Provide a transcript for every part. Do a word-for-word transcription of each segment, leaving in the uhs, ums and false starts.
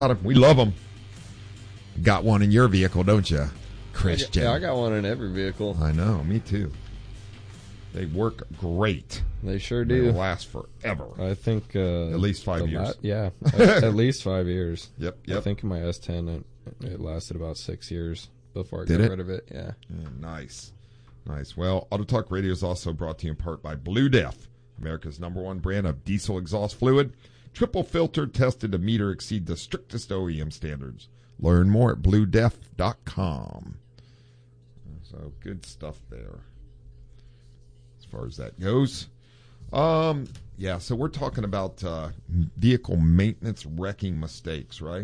We love them. Got one in your vehicle, don't you, Christian? Yeah, I got one in every vehicle. I know, me too. They work great. They sure do. They last forever. I think uh, at least five years. La- yeah, at, at least five years. Yep, yep. I think in my S ten it, it lasted about six years before I Did got it? rid of it. Yeah. yeah. Nice, nice. Well, Auto Talk Radio is also brought to you in part by Blue Def, America's number one brand of diesel exhaust fluid. Triple filtered, tested to meet or exceed the strictest O E M standards. Learn more at blue def dot com. So good stuff there as far as that goes. Um, yeah, so we're talking about uh, vehicle maintenance wrecking mistakes, right?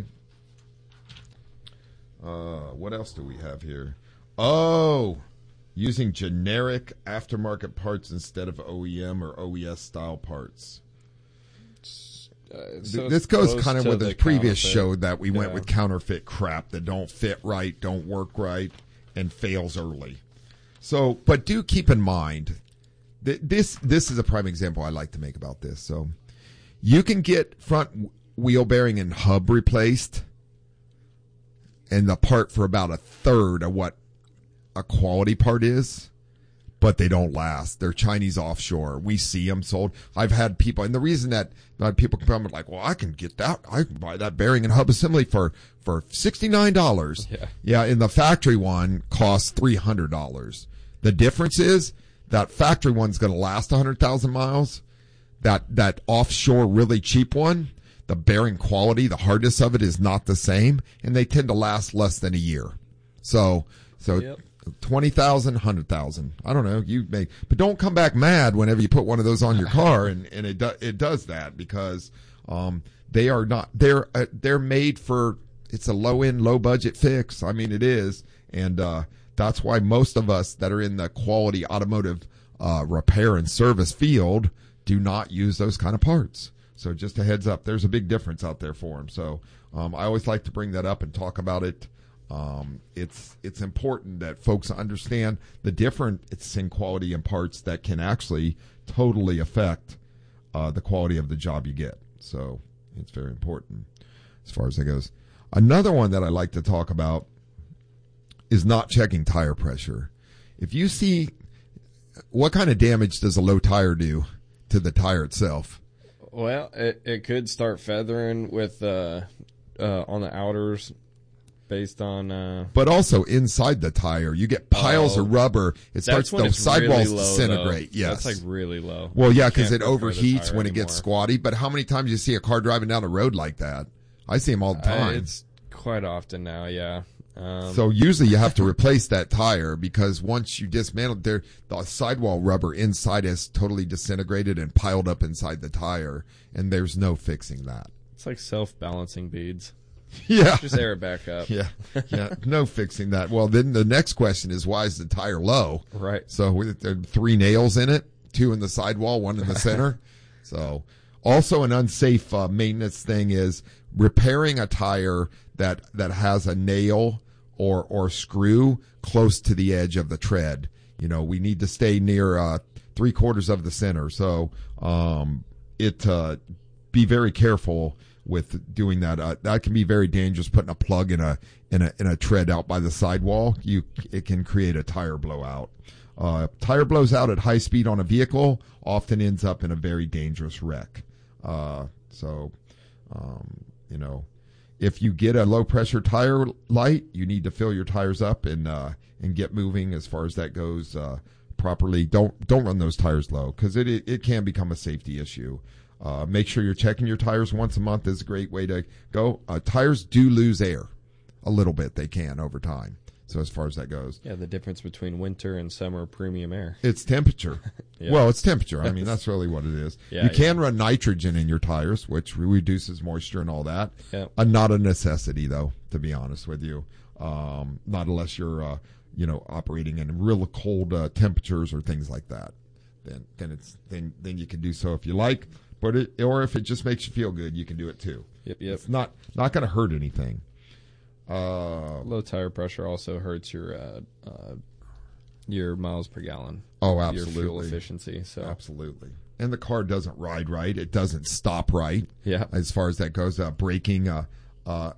Uh, what else do we have here? Oh, using generic aftermarket parts instead of O E M or O E S style parts. Uh, so this goes kind of with the, the previous show that we yeah. went with counterfeit crap that don't fit right, don't work right, and fails early. So, but do keep in mind that this this is a prime example I like to make about this. So, you can get front wheel bearing and hub replaced, and the part for about a third of what a quality part is. But they don't last. They're Chinese offshore. We see them sold. I've had people, and the reason that uh, people come up like, well, I can get that. I can buy that bearing and hub assembly for, for sixty-nine dollars. Yeah. Yeah, and the factory one costs three hundred dollars. The difference is that factory one's going to last one hundred thousand miles. That, that offshore really cheap one, the bearing quality, the hardness of it is not the same, and they tend to last less than a year. So, so. Yep. twenty thousand, one hundred thousand. I don't know. You may, but don't come back mad whenever you put one of those on your car, and, and it do, it does that because um they are not they're uh, they're made for, it's a low end, low budget fix. I mean, it is, and uh that's why most of us that are in the quality automotive uh repair and service field do not use those kind of parts. So just a heads up, there's a big difference out there for them. So um I always like to bring that up and talk about it. Um, it's it's important that folks understand the difference in quality and parts that can actually totally affect uh, the quality of the job you get. So it's very important as far as that goes. Another one that I like to talk about is not checking tire pressure. If you see, what kind of damage does a low tire do to the tire itself? Well, it, it could start feathering with uh, uh, on the outers. Based on, uh, but also inside the tire, you get piles oh, of rubber. It starts those sidewalls really low, disintegrate. Though. Yes, that's like really low. Well, yeah, because it overheats when anymore. it gets squatty. But how many times you see a car driving down a road like that? I see them all the time. Uh, it's quite often now, yeah. Um, so usually you have to replace that tire because once you dismantle there, the sidewall rubber inside is totally disintegrated and piled up inside the tire, and there's no fixing that. It's like self-balancing beads. Yeah. Just air it back up. Yeah. Yeah. No fixing that. Well, then the next question is, why is the tire low? Right. So with there are three nails in it, two in the sidewall, one in the center. So also an unsafe uh, maintenance thing is repairing a tire that, that has a nail or, or screw close to the edge of the tread. You know, we need to stay near, uh, three quarters of the center. So, um, it, uh, be very careful with doing that. Uh, that can be very dangerous, putting a plug in a in a in a tread out by the sidewall. You it can create a tire blowout. Uh, tire blows out at high speed on a vehicle often ends up in a very dangerous wreck. Uh, so, um, you know, if you get a low pressure tire light, you need to fill your tires up and uh, and get moving as far as that goes uh, properly. Don't don't run those tires low because it, it it can become a safety issue. Uh, make sure you're checking your tires once a month is a great way to go. Uh, tires do lose air a little bit. They can over time. So as far as that goes. Yeah, the difference between winter and summer premium air. It's temperature. Yeah. Well, it's temperature. I mean, that's really what it is. Yeah, you can yeah. run nitrogen in your tires, which reduces moisture and all that. Yeah. Uh, not a necessity, though, to be honest with you. Um, not unless you're, uh, you know, operating in real cold uh, temperatures or things like that. Then, then it's then then you can do so if you like. But it, or if it just makes you feel good, you can do it too. Yep, yep. It's not not going to hurt anything. Uh, Low tire pressure also hurts your uh, uh, your miles per gallon. Oh, absolutely. Your fuel efficiency. So absolutely. And the car doesn't ride right. It doesn't stop right. Yeah. As far as that goes, uh, braking, uh, uh,